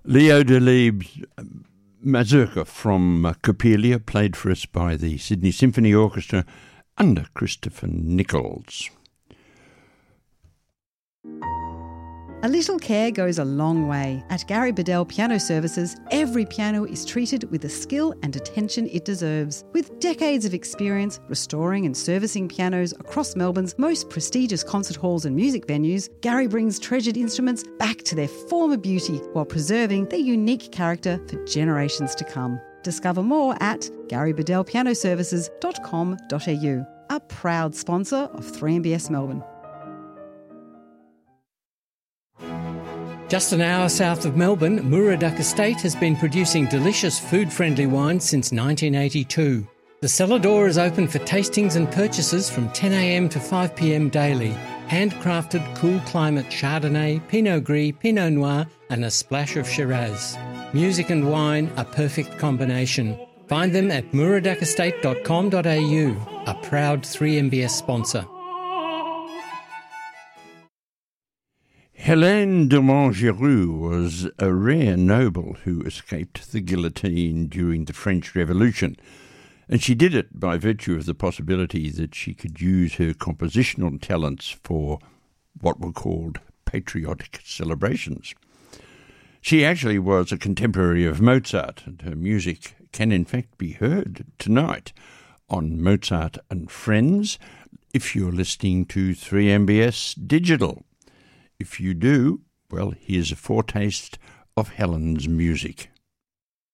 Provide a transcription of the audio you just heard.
Leo Delibes' Mazurka from Coppelia, played for us by the Sydney Symphony Orchestra under Christopher Nichols. A little care goes a long way. At Gary Bedell Piano Services, every piano is treated with the skill and attention it deserves. With decades of experience restoring and servicing pianos across Melbourne's most prestigious concert halls and music venues, Gary brings treasured instruments back to their former beauty while preserving their unique character for generations to come. Discover more at garybedellpianoservices.com.au, a proud sponsor of 3MBS Melbourne. Just an hour south of Melbourne, Muraduck Estate has been producing delicious food-friendly wines since 1982. The cellar door is open for tastings and purchases from 10 a.m. to 5 p.m. daily. Handcrafted cool climate Chardonnay, Pinot Gris, Pinot Noir and a splash of Shiraz. Music and wine, a perfect combination. Find them at muraduckestate.com.au, a proud 3MBS sponsor. Hélène de Montgeroux was a rare noble who escaped the guillotine during the French Revolution, and she did it by virtue of the possibility that she could use her compositional talents for what were called patriotic celebrations. She actually was a contemporary of Mozart, and her music can in fact be heard tonight on Mozart and Friends if you're listening to 3MBS Digital. If you do, well, here's a foretaste of Helen's music.